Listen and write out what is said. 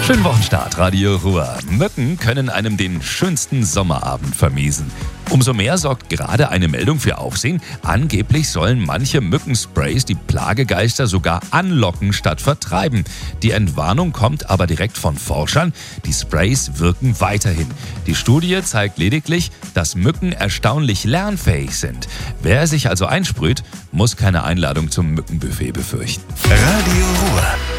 Schönen Wochenstart, Radio Ruhr. Mücken können einem den schönsten Sommerabend vermiesen. Umso mehr sorgt gerade eine Meldung für Aufsehen. Angeblich sollen manche Mückensprays die Plagegeister sogar anlocken statt vertreiben. Die Entwarnung kommt aber direkt von Forschern. Die Sprays wirken weiterhin. Die Studie zeigt lediglich, dass Mücken erstaunlich lernfähig sind. Wer sich also einsprüht, muss keine Einladung zum Mückenbuffet befürchten. Radio Ruhr.